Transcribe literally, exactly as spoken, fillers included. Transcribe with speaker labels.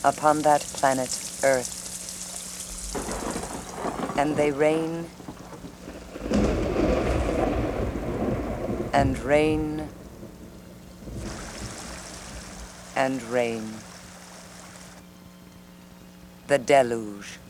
Speaker 1: upon that planet Earth. And they reign and reign and reign. The deluge.